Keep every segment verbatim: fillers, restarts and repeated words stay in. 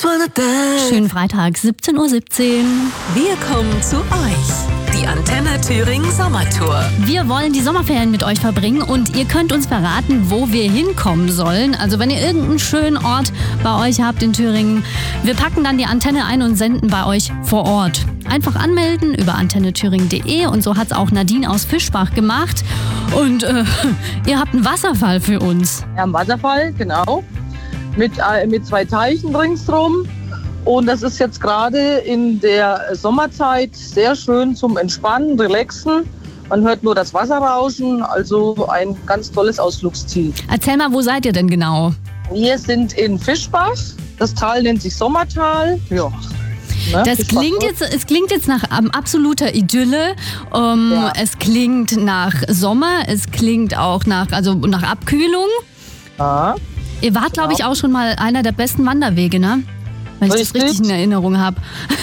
Schönen Freitag, siebzehn Uhr siebzehn. Wir kommen zu euch. Die Antenne Thüringen Sommertour. Wir wollen die Sommerferien mit euch verbringen und ihr könnt uns verraten, wo wir hinkommen sollen. Also wenn ihr irgendeinen schönen Ort bei euch habt in Thüringen, wir packen dann die Antenne ein und senden bei euch vor Ort. Einfach anmelden über antenne thüringen punkt de und so hat es auch Nadine aus Fischbach gemacht. Und äh, ihr habt einen Wasserfall für uns. Ja, einen Wasserfall, genau. Mit, äh, mit zwei Teichen ringsrum. Und das ist jetzt gerade in der Sommerzeit sehr schön zum Entspannen, Relaxen. Man hört nur das Wasser rauschen, also ein ganz tolles Ausflugsziel. Erzähl mal, wo seid ihr denn genau? Wir sind in Fischbach. Das Tal nennt sich Sommertal. Ja. Ne? Das klingt jetzt, es klingt jetzt nach ähm, absoluter Idylle. Ähm, Ja. Es klingt nach Sommer, es klingt auch nach, also nach Abkühlung. Ja. Ihr wart, glaube ich, auch schon mal einer der besten Wanderwege, ne? Wenn ich das Richtig. richtig in Erinnerung habe.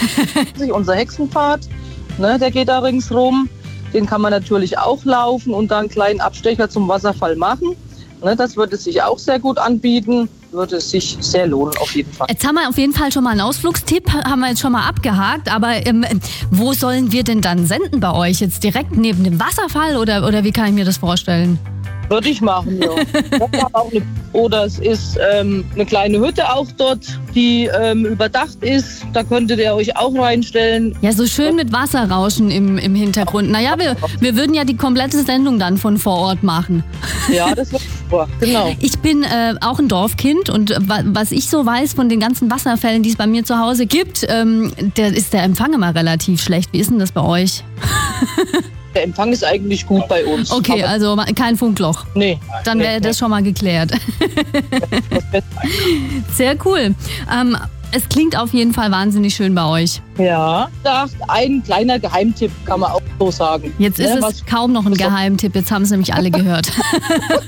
Unser Hexenpfad, ne, der geht da ringsrum. Den kann man natürlich auch laufen und dann einen kleinen Abstecher zum Wasserfall machen. Ne, das würde sich auch sehr gut anbieten. Würde es sich sehr lohnen, auf jeden Fall. Jetzt haben wir auf jeden Fall schon mal einen Ausflugstipp, haben wir jetzt schon mal abgehakt. Aber ähm, wo sollen wir denn dann senden bei euch? Jetzt direkt neben dem Wasserfall oder, oder wie kann ich mir das vorstellen? Würde ich machen, ja. Auch eine, oder es ist ähm, eine kleine Hütte auch dort, die ähm, überdacht ist. Da könntet ihr euch auch reinstellen. Ja, so schön mit Wasserrauschen im, im Hintergrund. Naja, wir, wir würden ja die komplette Sendung dann von vor Ort machen. Ja, das wird super, genau. Ich bin äh, auch ein Dorfkind und wa- was ich so weiß von den ganzen Wasserfällen, die es bei mir zu Hause gibt, ähm, der ist der Empfang immer relativ schlecht. Wie ist denn das bei euch? Der Empfang ist eigentlich gut bei uns. Okay, Aber, also kein Funkloch. nee. Dann wäre nee, das schon mal geklärt. das Beste. Sehr cool. Ähm, es klingt auf jeden Fall wahnsinnig schön bei euch. Ja, da ein kleiner Geheimtipp kann man auch so sagen. Jetzt ist Ja, es was- kaum noch ein Geheimtipp, jetzt haben es nämlich alle gehört.